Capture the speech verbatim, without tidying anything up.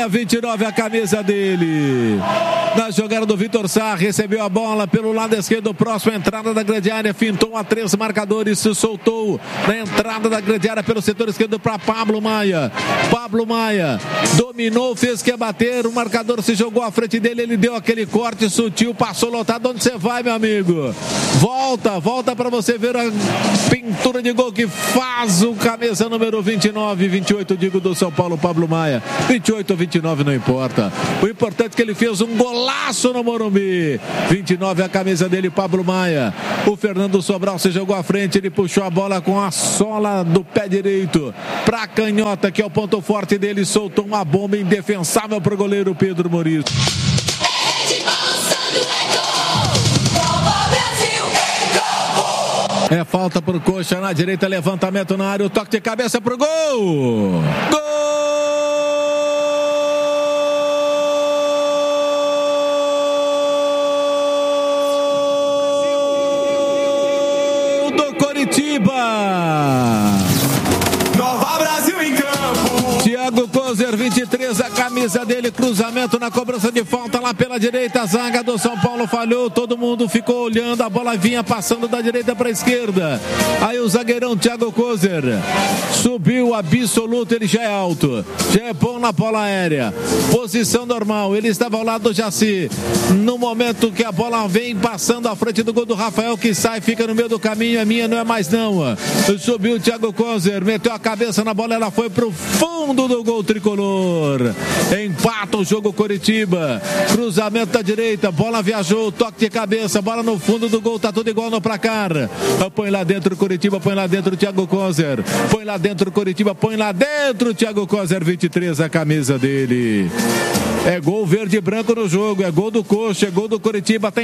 Maia, vinte e nove, a camisa dele. Na jogada do Vitor Sá, recebeu a bola pelo lado esquerdo, próximo à entrada da grande área, fintou a três marcadores, se soltou na entrada da grande área pelo setor esquerdo para Pablo Maia. Pablo Maia dominou, fez que ia bater, o marcador se jogou à frente dele, ele deu aquele corte sutil, passou lotado. Onde você vai, meu amigo? Volta, volta para você ver a pintura de gol que faz o camisa número vinte e nove, vinte e oito, digo, do São Paulo, Pablo Maia. vinte e oito ou vinte e nove, não importa. O importante é que ele fez um golaço no Morumbi. vinte e nove, a camisa dele, Pablo Maia. O Fernando Sobral se jogou à frente, ele puxou a bola com a sola do pé direito para canhota, que é o ponto forte dele, soltou uma bomba indefensável para o goleiro Pedro Maurício. É falta pro Coxa na direita, levantamento na área, o toque de cabeça pro gol! Gol do Coritiba! Nova Brasil em campo! Thiago Kozer, vinte e três, a camisa dele, cruzamento na cobrança de falta lá pela direita, a zaga do São Paulo falhou, todo mundo ficou olhando, a bola vinha passando da direita para a esquerda, aí o zagueirão Thiago Kozer subiu absoluto, ele já é alto, já é bom na bola aérea, posição normal, ele estava ao lado do Jaci, no momento que a bola vem passando à frente do gol do Rafael, que sai, fica no meio do caminho, é minha, não é mais não, subiu o Thiago Kozer, meteu a cabeça na bola, ela foi pro fundo do gol tricolor, empata o jogo Coritiba, cruzamento da direita, bola viajou, toque de cabeça, bola no fundo do gol, tá tudo igual no placar, põe lá dentro Coritiba, põe lá dentro Thiago Kozer, põe lá dentro Coritiba, põe lá dentro Thiago Kozer, vinte e três, a camisa dele. É gol verde e branco no jogo, é gol do Coxa, é gol do Coritiba, tem